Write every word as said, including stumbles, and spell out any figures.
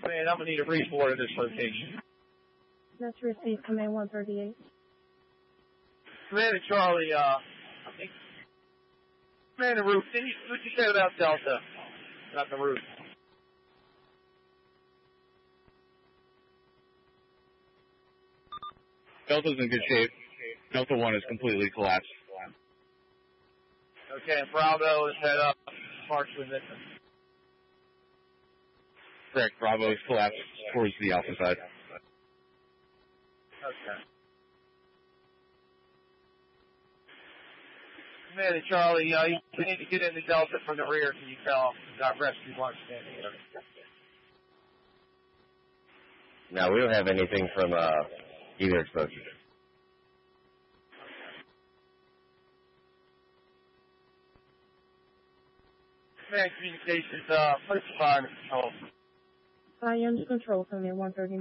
Man, I'm going to need a report of this location. That's received, Command one thirty-eight. Commander Charlie, uh, I think, Commander Roof, didn't you, what did you say about Delta? Not the roof. Delta's in good shape. Delta one is completely collapsed. Okay, and Bravo is head up, partially missing. Correct, Bravo is collapsed towards the alpha side. Okay. Commander Charlie, uh, you need to get into Delta from the rear. Can you tell? Got rescue one standing here. No, we don't have anything from uh, either exposure. Command communications, uh, place fire control. I am control, Command one thirty-nine.